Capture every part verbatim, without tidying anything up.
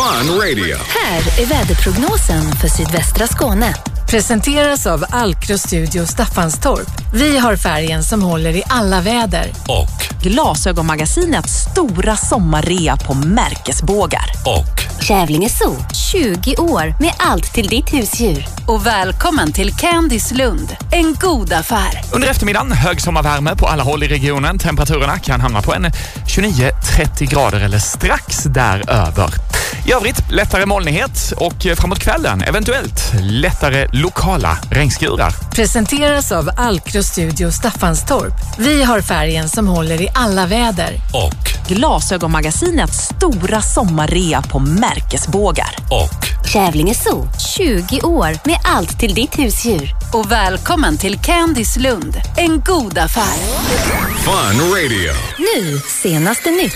Fun Radio. Här är väderprognosen för sydvästra Skåne. Presenteras av Alkro Studio Staffanstorp. Vi har färgen som håller i alla väder. Och Glasögonmagasinets stora sommarrea på märkesbågar. Och Kävlinge Zoo, tjugo år med allt till ditt husdjur. Och välkommen till Candice Lund, en god affär. Under eftermiddagen hög sommarvärme på alla håll i regionen. Temperaturerna kan hamna på en tjugonio trettio grader eller strax däröver. I övrigt lättare molnighet och framåt kvällen eventuellt lättare lokala regnskurar. Presenteras av Alkro Studio Staffanstorp. Vi har färgen som håller i alla väder. Och Glasögonmagasinets stora sommarrea på märkesbågar. Och Kävlinge Zoo, tjugo år med allt till ditt husdjur. Och välkommen till Candice Lund, en god affär. Fun Radio. Nu, senaste nytt.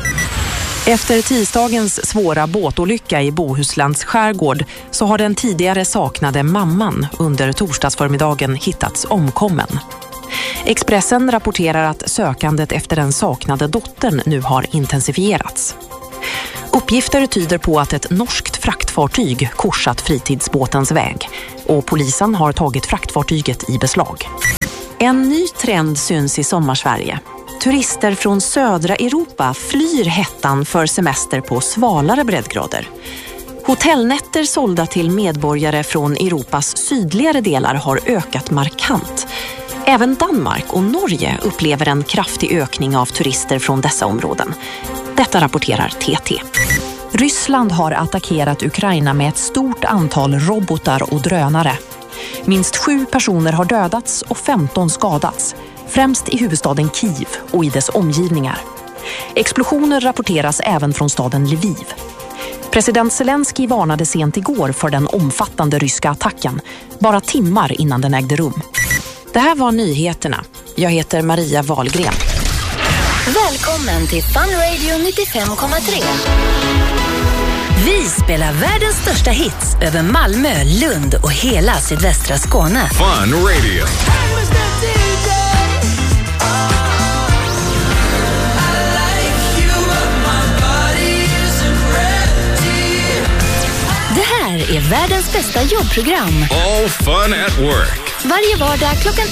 Efter tisdagens svåra båtolycka i Bohuslands skärgård så har den tidigare saknade mamman under torsdagsförmiddagen hittats omkommen. Expressen rapporterar att sökandet efter den saknade dottern nu har intensifierats. Uppgifter tyder på att ett norskt fraktfartyg korsat fritidsbåtens väg och polisen har tagit fraktfartyget i beslag. En ny trend syns i sommarsverige. Turister från södra Europa flyr hettan för semester på svalare breddgrader. Hotellnätter sålda till medborgare från Europas sydligare delar har ökat markant. Även Danmark och Norge upplever en kraftig ökning av turister från dessa områden. Detta rapporterar T T. Ryssland har attackerat Ukraina med ett stort antal robotar och drönare. Minst sju personer har dödats och femton skadats, främst i huvudstaden Kiev och i dess omgivningar. Explosioner rapporteras även från staden Lviv. President Zelensky varnade sent igår för den omfattande ryska attacken, bara timmar innan den ägde rum. Det här var nyheterna. Jag heter Maria Wahlgren. Välkommen till Fun Radio nittiofem komma tre. Vi spelar världens största hits över Malmö, Lund och hela sydvästra Skåne. Fun Radio. Det här är världens bästa jobbprogram. All fun at work. Varje vardag klockan